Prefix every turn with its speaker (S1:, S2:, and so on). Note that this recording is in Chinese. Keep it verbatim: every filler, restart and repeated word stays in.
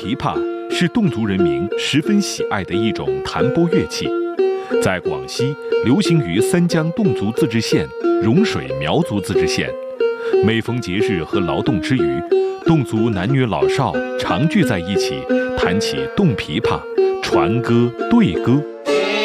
S1: 琵琶是侗族人民十分喜爱的一种弹拨乐器，在广西流行于三江侗族自治县、融水苗族自治县。每逢节日和劳动之余，侗族男女老少常聚在一起，弹起侗琵琶，传歌对歌。